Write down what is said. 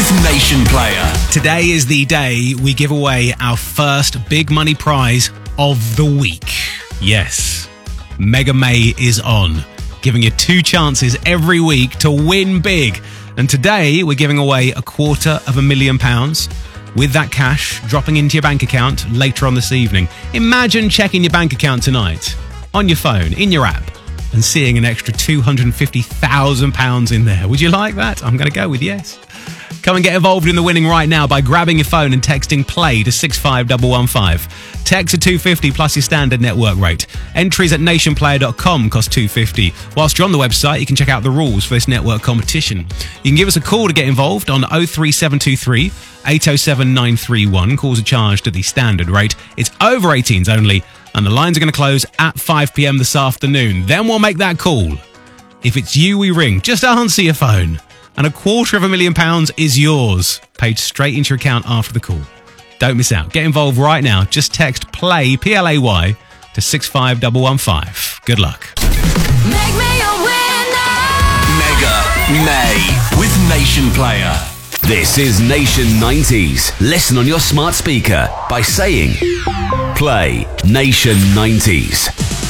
with Nation Player. Today is the day we give away our first big money prize of the week. Yes, Mega May is on, giving you 2 chances every week to win big. And today we're giving away £250,000 with that cash dropping into your bank account later on this evening. Imagine checking your bank account tonight on your phone, in your app, and seeing an extra £250,000 in there. Would you like that? I'm going to go with yes. Come and get involved in the winning right now by grabbing your phone and texting PLAY to 65115. Text to 250 plus your standard network rate. Entries at nationplayer.com cost $250. Whilst you're on the website, you can check out the rules for this network competition. You can give us a call to get involved on 03723 807 931. Calls are charged at the standard rate. It's over 18s only, and the lines are going to close at 5 p.m. this afternoon. Then we'll make that call. If it's you we ring, just answer your phone, and £250,000 is yours, paid straight into your account after the call. Don't miss out. Get involved right now. Just text PLAY, P-L-A-Y, to 65115. Good luck. Make me a winner. Mega May with Nation Player. This is Nation 90s. Listen on your smart speaker by saying Play Nation 90s.